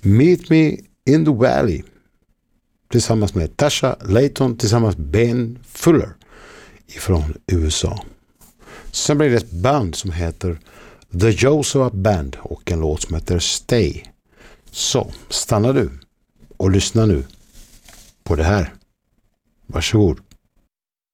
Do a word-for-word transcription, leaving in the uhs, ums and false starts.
Meet Me in the Valley tillsammans med Tasha Layton tillsammans med Ben Fuller ifrån U S A. Sen blir det ett band som heter The Joshua Band och en låt som heter Stay. Så stanna du och lyssna nu på det här. Varsågod.